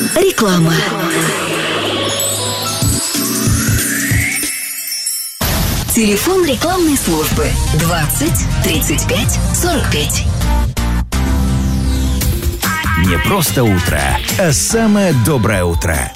Реклама. Телефон рекламной службы 20 35 45. Не просто утро, а самое доброе утро.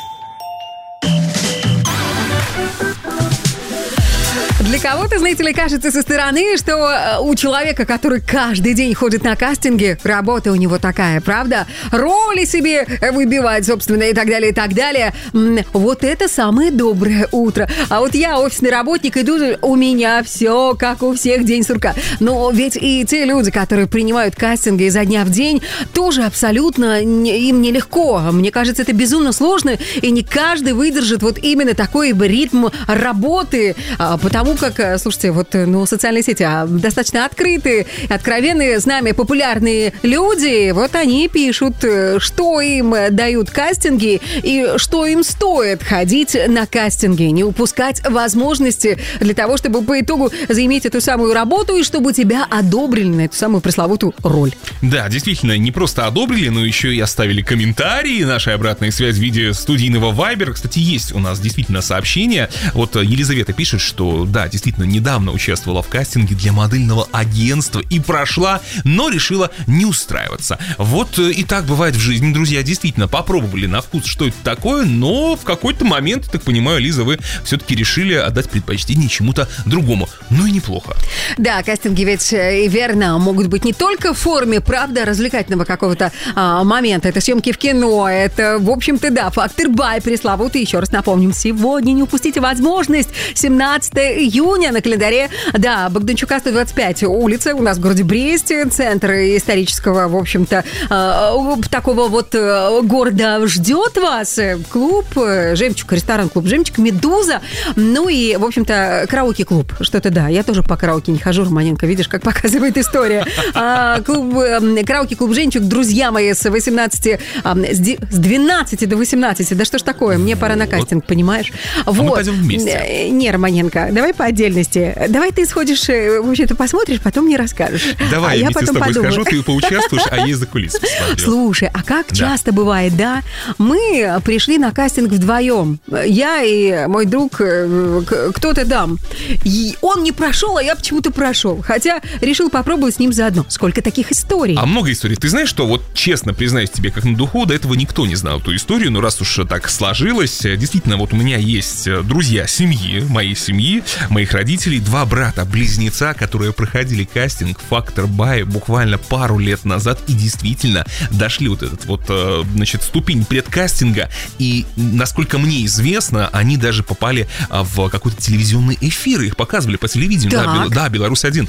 Для кого-то, знаете ли, кажется со стороны, что у человека, который каждый день ходит на кастинги, работа у него такая, правда? Роли себе выбивать, собственно, и так далее, и так далее. Вот это самое доброе утро. А вот я офисный работник, иду, у меня все как у всех, день сурка. Но ведь и те люди, которые принимают кастинги изо дня в день, тоже абсолютно им нелегко. Мне кажется, это безумно сложно, и не каждый выдержит вот именно такой ритм работы, потому как, слушайте, вот, социальные сети достаточно открытые, откровенные, с нами популярные люди, вот они пишут, что им дают кастинги и что им стоит ходить на кастинги, не упускать возможности для того, чтобы по итогу заиметь эту самую работу и чтобы тебя одобрили на эту самую пресловутую роль. Да, действительно, не просто одобрили, но еще и оставили комментарии. Наша обратная связь в виде студийного Viber. Кстати, есть у нас действительно сообщение. Вот Елизавета пишет, что да, действительно, недавно участвовала в кастинге для модельного агентства и прошла, но решила не устраиваться. Вот и так бывает в жизни, друзья. Действительно, попробовали на вкус, что это такое, но в какой-то момент, так понимаю, Лиза, вы все-таки решили отдать предпочтение чему-то другому. Ну и неплохо. Да, кастинги ведь, и верно, могут быть не только в форме, правда, развлекательного какого-то момента. Это съемки в кино, это, в общем-то, да, фактор бай пресловутый. Еще раз напомним, сегодня не упустите возможность. 17 июня на календаре, да, Богданчука 125 улица у нас в городе Бресте, центр исторического, в общем-то, такого вот города ждет вас. Клуб «Жемчуг», ресторан-клуб «Жемчуг», «Медуза», ну и, в общем-то, караоке-клуб. Что-то да, я тоже по караоке не хожу, Романенко, видишь, как показывает история. Караоке-клуб «Жемчуг», друзья мои, с 12 до 18, да что ж такое, мне пора на кастинг, понимаешь? Вот. Мы пойдем вместе. Не, Романенко, давай по отдельности. Давай ты сходишь, в общем-то, посмотришь, потом мне расскажешь. Давай, я вместе с тобой подумаю. схожу, ты поучаствуешь, а я из-за кулис посмотрю. Слушай, а как часто бывает, да? Мы пришли на кастинг вдвоем. Я и мой друг, кто-то там. И он не прошел, а я почему-то прошел. Хотя решил попробовать с ним заодно. Сколько таких историй. А много историй. Ты знаешь, что вот честно признаюсь тебе, как на духу, до этого никто не знал эту историю, но раз уж так сложилось, действительно, вот у меня есть друзья моей семьи, моих родителей, два брата-близнеца, которые проходили кастинг «Фактор Бай» буквально пару лет назад и действительно дошли вот этот вот, ступень предкастинга, и, насколько мне известно, они даже попали в какой-то телевизионный эфир, их показывали по телевидению, да, «Беларусь-1».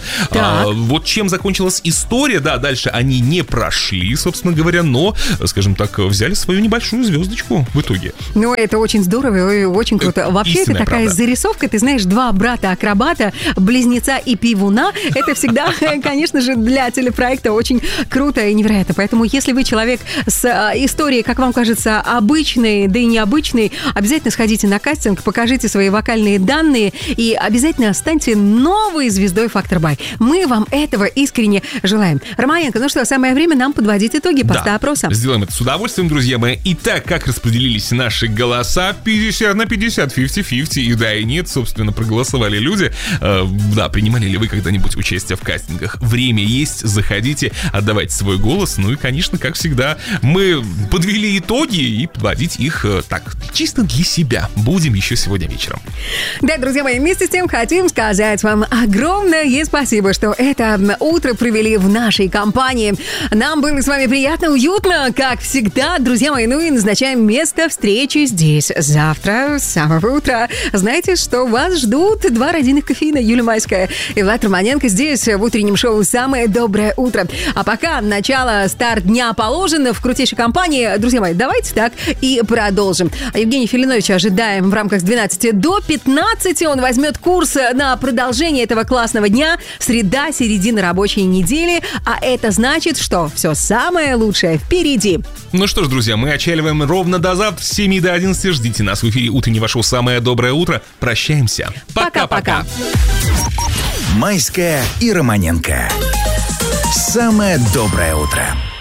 Вот чем закончилась история, да, дальше они не прошли, собственно говоря, но, скажем так, взяли свою небольшую звездочку в итоге. Ну, это очень здорово и очень круто. Вообще, это такая правда. Зарисовка, ты знаешь, два брата-акробата, близнеца и пивуна, это всегда, конечно же, для телепроекта очень круто и невероятно. Поэтому, если вы человек с историей, как вам кажется, обычной, да и необычной, обязательно сходите на кастинг, покажите свои вокальные данные и обязательно станьте новой звездой «Фактор Бай». Мы вам этого искренне желаем. Романенко, ну что, самое время нам подводить итоги поста опроса. Сделаем это с удовольствием, друзья мои. Итак, как распределились наши голоса? 50 на 50, 50-50. И да, и нет, собственно, проголосовали люди. Да, принимали ли вы когда-нибудь участие в кастингах? Время есть, заходите, отдавайте свой голос. Ну и, конечно, как всегда, мы подвели итоги и подводить их так, чисто для себя. Будем еще сегодня вечером. Да, друзья мои, вместе с тем хотим сказать вам огромное спасибо, что это утро провели в нашей компании. Нам было с вами приятно, уютно, как всегда, друзья мои. Ну и назначаем место встречи здесь завтра с самого утра. Знаете, что вас ждут два родийных кофеина. Юлия Майская и Влад Романенко здесь в утреннем шоу «Самое доброе утро». А пока начало, старт дня положено в крутейшей компании. Друзья мои, давайте так и продолжим. Евгения Филиновича ожидаем в рамках с 12 до 15. Он возьмет курс на продолжение этого классного дня. Среда, середина рабочей недели. А это значит, что все самое лучшее впереди. Ну что ж, друзья, мы отчаливаем ровно до завтра с 7 до 11. Ждите нас в эфире утреннего шоу «Самое доброе утро». Прощаемся. Пока-пока. Майская и Романенко. Самое доброе утро.